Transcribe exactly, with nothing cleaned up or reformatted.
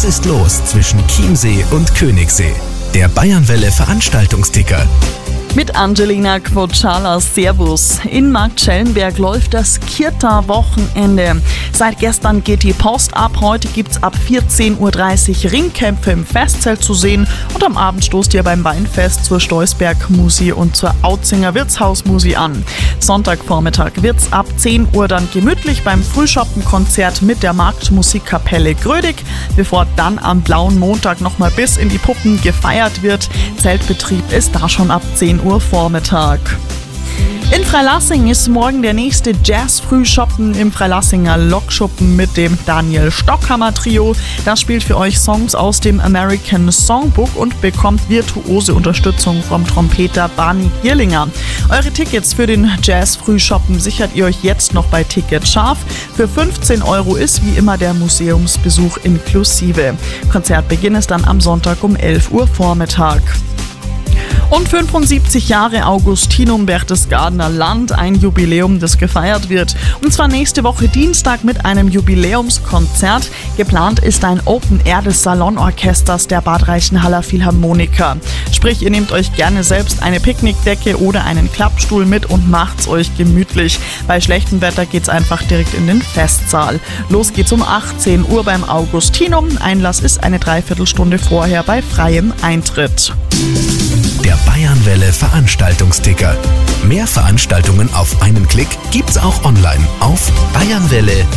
Was ist los zwischen Chiemsee und Königssee? Der Bayernwelle Veranstaltungsticker. Mit Angelina Quocciala, Servus. In Marktschellenberg läuft das Kirta-Wochenende. Seit gestern geht die Post ab. Heute gibt's ab vierzehn Uhr dreißig Ringkämpfe im Festzelt zu sehen. Und am Abend stoßt ihr beim Weinfest zur Steusberg-Musi und zur Auzinger Wirtshausmusi an. Sonntagvormittag wird's ab zehn Uhr dann gemütlich beim Frühschoppenkonzert mit der Marktmusikkapelle Grödig, bevor dann am blauen Montag nochmal bis in die Puppen gefeiert wird. Zeltbetrieb ist da schon ab zehn Uhr Vormittag. In Freilassing ist morgen der nächste Jazz-Frühschoppen im Freilassinger Lokschuppen mit dem Daniel Stockhammer Trio. Das spielt für euch Songs aus dem American Songbook und bekommt virtuose Unterstützung vom Trompeter Barney Gierlinger. Eure Tickets für den Jazz-Frühschoppen sichert ihr euch jetzt noch bei Ticket Scharf. Für fünfzehn Euro ist wie immer der Museumsbesuch inklusive. Konzertbeginn ist dann am Sonntag um elf Uhr Vormittag. Und fünfundsiebzig Jahre Augustinum Berchtesgadener Land, ein Jubiläum, das gefeiert wird. Und zwar nächste Woche Dienstag mit einem Jubiläumskonzert. Geplant ist ein Open Air des Salonorchesters der Bad Reichenhaller Philharmoniker. Sprich, ihr nehmt euch gerne selbst eine Picknickdecke oder einen Klappstuhl mit und macht's euch gemütlich. Bei schlechtem Wetter geht's einfach direkt in den Festsaal. Los geht's um achtzehn Uhr beim Augustinum. Einlass ist eine Dreiviertelstunde vorher bei freiem Eintritt. Der Bayernwelle Veranstaltungsticker. Mehr Veranstaltungen auf einen Klick gibt's auch online auf bayernwelle